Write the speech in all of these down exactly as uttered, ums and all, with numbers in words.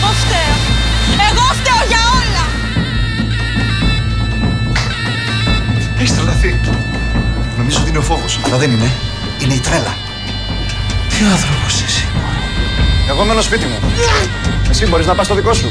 Εγώ φταίω. Εγώ φταίω για όλα. Έχεις τρελαθεί. Νομίζω ότι είναι ο φόβος, αλλά δεν είναι. Είναι η τρέλα. Τι άνθρωπος εσύ? Εγώ μένω σπίτι μου. Εσύ μπορείς να πας στο δικό σου.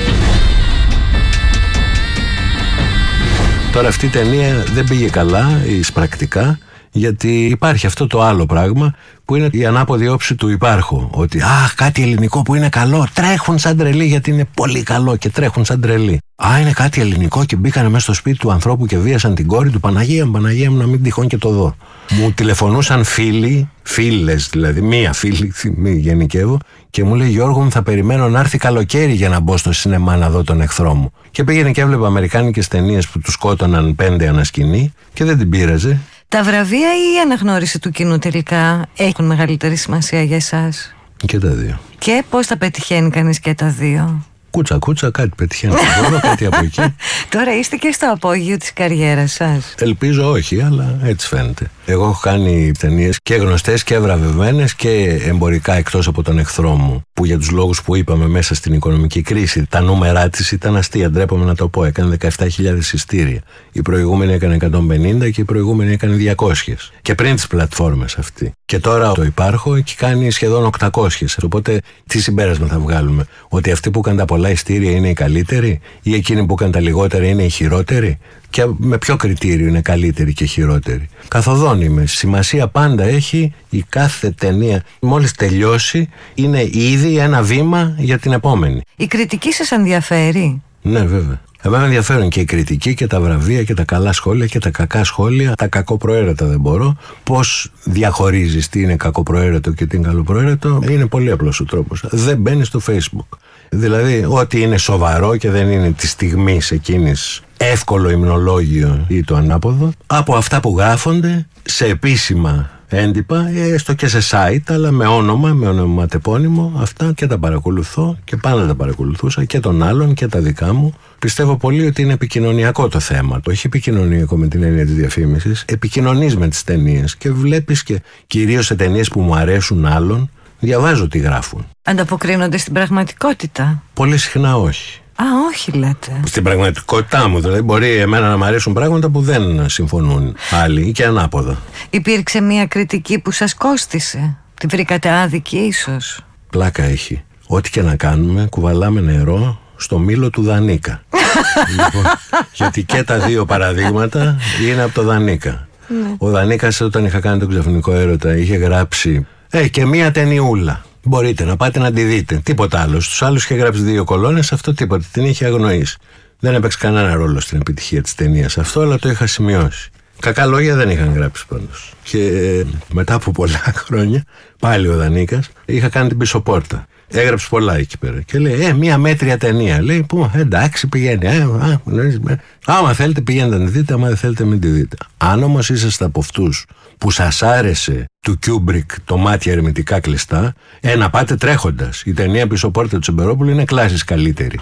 Τώρα αυτή η ταινία δεν πήγε καλά εισπρακτικά, γιατί υπάρχει αυτό το άλλο πράγμα που είναι η ανάποδη όψη του υπάρχου. Ότι αχ, κάτι ελληνικό που είναι καλό, τρέχουν σαν τρελοί γιατί είναι πολύ καλό και τρέχουν σαν τρελοί. Α, είναι κάτι ελληνικό και μπήκανε μέσα στο σπίτι του ανθρώπου και βίασαν την κόρη του. Παναγία μου, Παναγία μου, να μην τυχόν και το δω. Μου τηλεφωνούσαν φίλοι, φίλες δηλαδή, μία φίλη, μη γενικεύω, και μου λέει: Γιώργο μου, θα περιμένω να έρθει καλοκαίρι για να μπω στο σινεμά να δω τον εχθρό μου. Και πήγαινε και έβλεπε αμερικάνικες ταινίες που του σκότωναν πέντε ανασκηνή και δεν την πείραζε. Τα βραβεία ή η αναγνώριση του κοινού τελικά έχουν μεγαλύτερη σημασία για εσάς? Και τα δύο. Και πώς τα πετυχαίνει κανείς και τα δύο? Κούτσα κούτσα, κάτι πετυχαίνει από εδώ, κάτι από εκεί. Τώρα είστε και στο απόγειο της καριέρας σας. Ελπίζω όχι, αλλά έτσι φαίνεται. Εγώ έχω κάνει ταινίες και γνωστές και βραβευμένες και εμπορικά, εκτός από τον εχθρό μου, που για τους λόγους που είπαμε μέσα στην οικονομική κρίση, τα νούμερά της ήταν αστεία, ντρέπομαι να το πω. Έκανε δεκαεπτά χιλιάδες εισιτήρια. Η προηγούμενη έκανε εκατόν πενήντα και η προηγούμενη έκανε διακόσιες. Και πριν τις πλατφόρμες αυτή. Και τώρα το υπάρχω και κάνει σχεδόν οκτακόσιες. Οπότε τι συμπέρασμα θα βγάλουμε? Ότι αυτοί που έκανε τα πολλά εισιτήρια είναι οι καλύτεροι, ή εκείνοι που έκανε τα λιγότερα είναι οι χειρότεροι? Και με ποιο κριτήριο είναι καλύτεροι και χειρότεροι? Καθοδόν είμαι. Σημασία πάντα έχει η κάθε ταινία. Μόλις τελειώσει, είναι ήδη ένα βήμα για την επόμενη. Η κριτική σας ενδιαφέρει? Ναι, βέβαια. Εμένα με ενδιαφέρουν και η κριτική και τα βραβεία και τα καλά σχόλια και τα κακά σχόλια. Τα κακοπροαίρετα δεν μπορώ. Πώς διαχωρίζεις τι είναι κακοπροαίρετο και τι είναι καλοπροαίρετο? Είναι πολύ απλός ο τρόπος. Δεν μπαίνεις στο Facebook. Δηλαδή, ό,τι είναι σοβαρό και δεν είναι τη στιγμή εκείνης εύκολο υμνολόγιο ή το ανάποδο, από αυτά που γράφονται σε επίσημα έντυπα, έστω και σε site, αλλά με όνομα, με ονοματεπώνυμο, αυτά και τα παρακολουθώ και πάντα τα παρακολουθούσα και των άλλων και τα δικά μου. Πιστεύω πολύ ότι είναι επικοινωνιακό το θέμα. Το όχι επικοινωνιακό με την έννοια της διαφήμισης. Επικοινωνείς με τις ταινίες και βλέπεις, και κυρίως σε ταινίες που μου αρέσουν άλλων, διαβάζω τι γράφουν. Ανταποκρίνονται στην πραγματικότητα? Πολύ συχνά όχι. Α, όχι λέτε. Στην πραγματικότητά μου, δηλαδή μπορεί εμένα να μου αρέσουν πράγματα που δεν συμφωνούν άλλοι, και ανάποδα. Υπήρξε μια κριτική που σας κόστισε? Την βρήκατε άδικη ίσως? Πλάκα έχει. Ό,τι και να κάνουμε, κουβαλάμε νερό στο μήλο του Δανίκα. Λοιπόν, γιατί και τα δύο παραδείγματα είναι από το Δανίκα. Ναι. Ο Δανίκας, όταν είχα κάνει τον Ξαφνικό Έρωτα, είχε γράψει Ε, και μία ταινιούλα. Μπορείτε να πάτε να τη δείτε. Τίποτα άλλο. Στους άλλους είχε γράψει δύο κολόνες, αυτό τίποτα. Την είχε αγνοήσει. Δεν έπαιξε κανένα ρόλο στην επιτυχία της ταινίας αυτό, αλλά το είχα σημειώσει. Κακά λόγια δεν είχαν γράψει πάντως. Και μετά από πολλά χρόνια, πάλι ο Δανίκας, είχα κάνει την πίσω πόρτα. Έγραψε πολλά εκεί πέρα. Και λέει: Ε, μία μέτρια ταινία. Λέει: Πού, εντάξει, πηγαίνει. Ε, α, γνωρίζουμε. Άμα θέλετε, πηγαίνετε να τη δείτε. Άμα δεν θέλετε, μην τη δείτε. Αν όμως είσαστε από αυτούς που σας άρεσε του Κιούμπρικ το Μάτια Ερμητικά Κλειστά, ε, να πάτε τρέχοντας. Η ταινία Πίσω πόρτα του Τσεμπερόπουλου είναι κλάσης καλύτερη.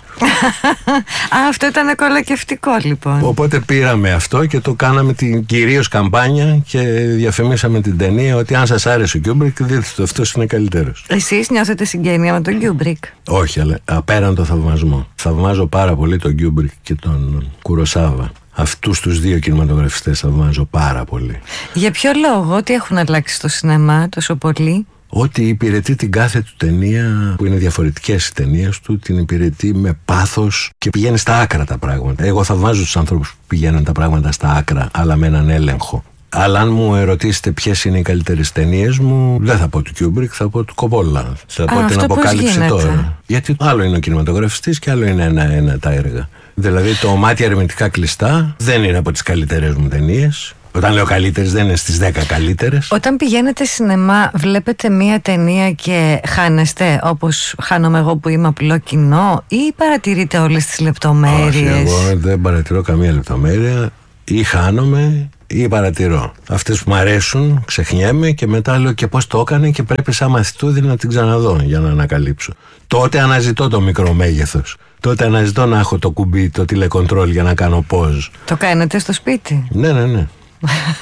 Α, αυτό ήταν κολακευτικό λοιπόν. Οπότε πήραμε αυτό και το κάναμε την κυρίως καμπάνια και διαφημίσαμε την ταινία ότι αν σας άρεσε ο Κιούμπρικ, δείτε το, αυτός είναι καλύτερος. Εσείς νιώθετε συγγένεια με τον Κιούμπρικ? Όχι, αλλά απέραν το θαυμασμό. Θαυμάζω πάρα πολύ τον Κιούμπρικ και τον Κουροσάβα. Αυτούς τους δύο κινηματογραφιστές θαυμάζω πάρα πολύ. Για ποιο λόγο, τι έχουν αλλάξει στο σινεμά τόσο πολύ? Ότι υπηρετεί την κάθε του ταινία, που είναι διαφορετικές οι ταινίες του, την υπηρετεί με πάθος και πηγαίνει στα άκρα τα πράγματα. Εγώ θαυμάζω τους ανθρώπους που πηγαίνουν τα πράγματα στα άκρα, αλλά με έναν έλεγχο. Αλλά αν μου ερωτήσετε ποιες είναι οι καλύτερες ταινίες μου, δεν θα πω του Κιούμπρικ, θα πω του Κοπόλα. Θα πω την Αποκάλυψη τώρα. Γιατί άλλο είναι ο κινηματογραφιστής και άλλο είναι ένα-ένα τα έργα. Δηλαδή το Μάτια Ερμητικά Κλειστά δεν είναι από τις καλύτερες μου ταινίες. Όταν λέω καλύτερες, δεν είναι στις δέκα καλύτερες. Όταν πηγαίνετε σινεμά, βλέπετε μία ταινία και χάνεστε, όπως χάνομαι εγώ που είμαι απλό κοινό, ή παρατηρείτε όλες τις λεπτομέρειες? Όχι, εγώ δεν παρατηρώ καμία λεπτομέρεια. Ή χάνομαι ή παρατηρώ. Αυτές που μου αρέσουν, ξεχνιέμαι και μετά λέω και πώς το έκανε και πρέπει σαν μαθητούδι να την ξαναδώ για να ανακαλύψω. Τότε αναζητώ το μικρό μέγεθος. Τότε αναζητώ να έχω το κουμπί, το τηλεκοντρόλ για να κάνω pause. Το κάνετε στο σπίτι? Ναι, ναι, ναι.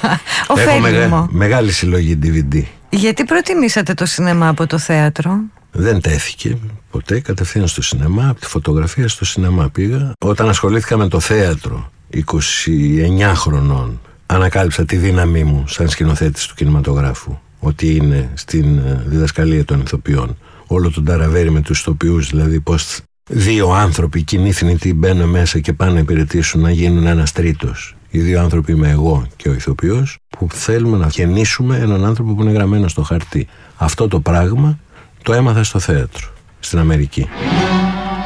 Έχω μεγα, μεγάλη συλλογή ντι βι ντι. Γιατί προτιμήσατε το σινεμά από το θέατρο? Δεν τέθηκε ποτέ, κατευθείαν στο σινεμά, από τη φωτογραφία στο σινεμά πήγα. Όταν ασχολήθηκα με το θέατρο, είκοσι εννιά χρονών, ανακάλυψα τη δύναμή μου σαν σκηνοθέτης του κινηματογράφου, ότι είναι στην διδασκαλία των ηθοποιών. Όλο τον ταραβέρι με τους ηθοποιούς, δηλαδή πως δύο άνθρωποι κοινή θνητοί μπαίνουν μέσα και πάνε να υπηρετήσουν, να γίνουν ένας τρίτος. Οι δύο άνθρωποι είμαι εγώ και ο ηθοποιός, που θέλουμε να γεννήσουμε έναν άνθρωπο που είναι γραμμένο στο χαρτί. Αυτό το πράγμα το έμαθα στο θέατρο, στην Αμερική.